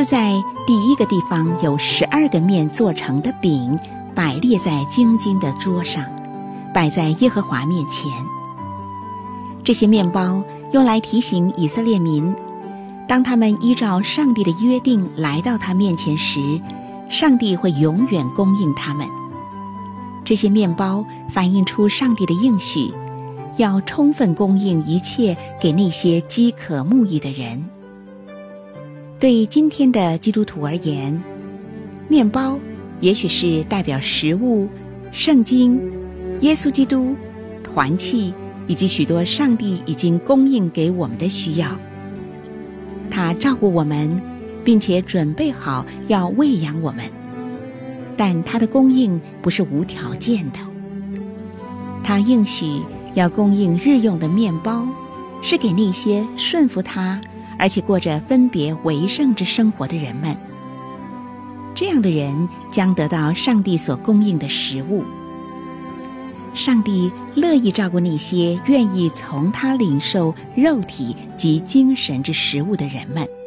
就在第一个地方有12个面做成的饼，摆列在精金的桌上，摆在耶和华面前。这些面包用来提醒以色列民，当他们依照上帝的约定来到他面前时，上帝会永远供应他们。这些面包反映出上帝的应许，要充分供应一切给那些饥渴慕义的人。对今天的基督徒而言，面包也许是代表食物、圣经、耶稣基督、团契以及许多上帝已经供应给我们的需要。他照顾我们，并且准备好要喂养我们，但他的供应不是无条件的。他应许要供应日用的面包，是给那些顺服他而且过着分别为圣之生活的人们。这样的人将得到上帝所供应的食物。上帝乐意照顾那些愿意从他领受肉体及精神之食物的人们。